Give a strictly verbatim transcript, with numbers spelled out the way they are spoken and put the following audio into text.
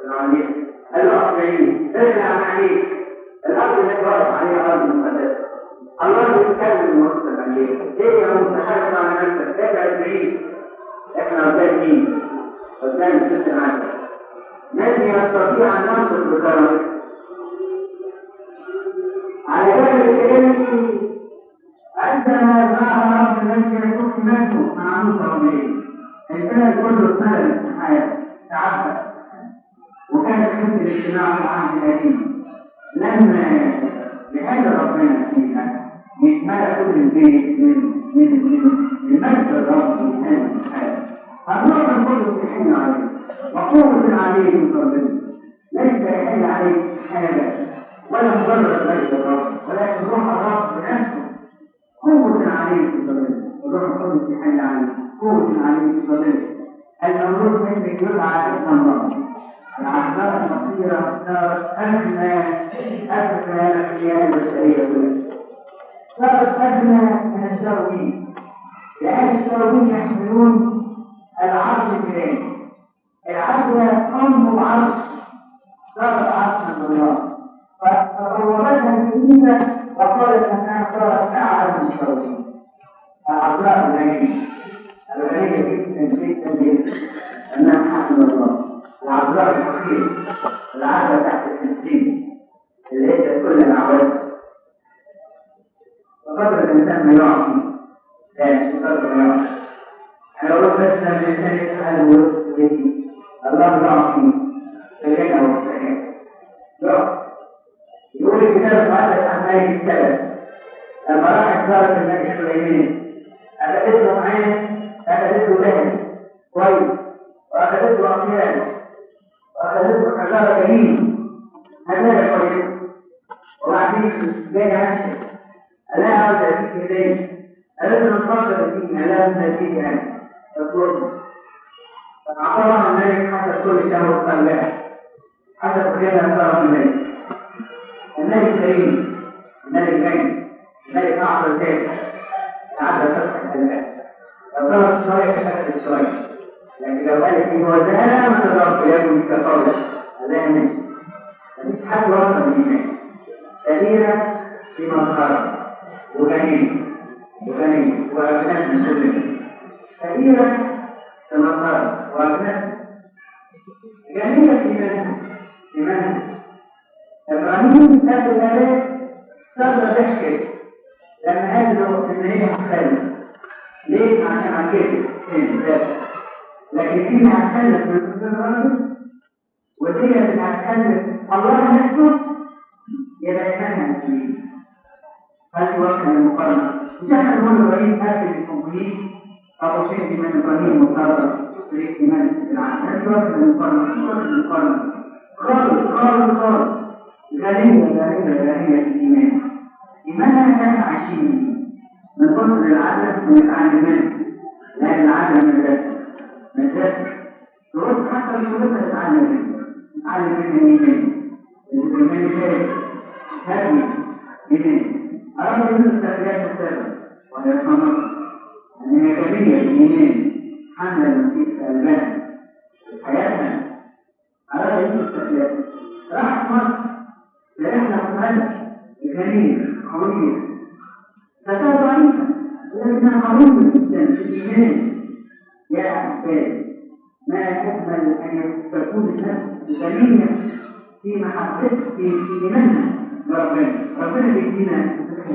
عليه قال له أربعين ارجع عليك الأرض اللي واقف عليها أرض مقدسة الله بيتكلم الموصل عليه إيه يا موسى حارس على نفسك ابعد بعيد إحنا قدام مين؟ قدام ست العالم الذي يستطيع أن ننصر بكرامته على ذلك الكلام عندما ظهر رب الذي يكون منه مع موسى ومريم البلد كله سنة الاستحالة تعبد وكانت حمد الاجتماع في العهد القديم لما لهذا ربنا فيها يتملى كل البيت من من من مجد الرب من هذه الاستحالة فالرب كله يحل عليه وقوة عليه من ربنا ليس يحل عليه استحالة ولا مجرد مجد الرب ولكن روح الرب بنفسه قوة عليه في الضمير الروح القدس يحل عليه قوة عليه في الضمير المولود منك يدعى اسم الله العذراء المصيرة صارت أغنى أغنى الأحياء البشرية كلها صارت أغنى من الشاروبين لأن الشاروبين يحملون العرش الإلهي العذراء أم العرش صارت عرشا الله فتصورتها الجديدة وقالت أنها صارت أعلى من الشاروبين العذراء الغنية الغنية جدا جدا جدا أنها حسن الله العذراء الفقير العذراء تحت الستين اللي هي كل الأعواد وقدر الإنسان ما يعطي لا قدر ما يعطي أنا أقول بس أن الإنسان يسأل ويقول الله يعطي فلنا وفلنا يعطي يقول الكتاب قال عن هذه السبب لما راحت زارت الملك سليمان أخذت له عين أخذت له لحم كويس وأخذت له أطيان وأخذت له حجارة جميل هذا كويس وبعدين جاي عشر ألا عاوز أديك إليه قالت له نفكر فيه ألا نسيك أنا تطلبني فأعطاها الملك حتى كل شهر صلى حتى كلنا صار الملك الملك كريم الملك غني الملك أعطى الزيت عدد فتح الباب فضرب شوية فشكت شوية لكن لو قالت إن هو زهلا ما تضرب يده كقولة هذا مش مفيش حد وصل للإيمان كثيرا في مظهر وغني وغني وأبناء من كل كثيرا في مظهر وأبناء جميلة في منه في منه إبراهيم ساب الآلات صار ضحكة لما قال له إن هي هتخلف ليه؟ عشان عكيت لكن هي هتخلف من الرجل وهي اللي هتخلف الله نفسه يبقى يفهمها فيه هذه وقت المقارنة مش احنا نقول إبراهيم قاتل الكومبليت أبو شيخ من إبراهيم وصار شريك إيمان العالم هذه وقت المقارنة وقت المقارنة خالص خالص خالص غنية غنية غنية في الإيمان إيمانها كان عشيم من قصر العالم من العالمان لأن العالم مدرسة مدرسة ترد حتى الشروط تتعلم منه تتعلم منه الإيمان الإيمان شارك هذه إيمان أراد منه التربيات السابقة وهي صنع أن هي كبيرة الإيمان حملة المسيح في قلبها في حياتنا أراد منه التربيات راحت مصر لإحنا مهلة غنية قوية فتاة ضعيفة لكنها قوية جدا في الإيمان يا أحبابي ما أجمل أن تكون النفس غنية في محبتها في إيمانها بربنا ربنا بيدينا